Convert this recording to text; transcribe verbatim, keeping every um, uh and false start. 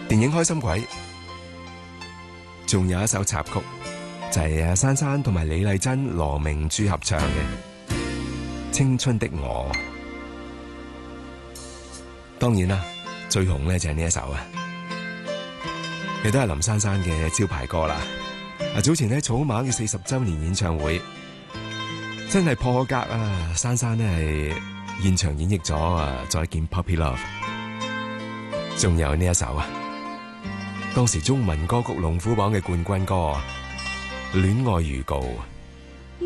電影《開心鬼》，仲有一首插曲就係阿珊珊同埋李麗珍、羅明珠合唱嘅《青春的我》。當然啦，最紅咧就係呢一首啊，亦都係林珊珊嘅招牌歌啦。啊，早前咧草蜢嘅四十周年演唱會真係破格啊！珊珊咧係現場演繹咗啊《再見 Puppy Love》，仲有呢一首啊，當時中文歌曲龍虎榜嘅冠軍歌《戀愛預告》。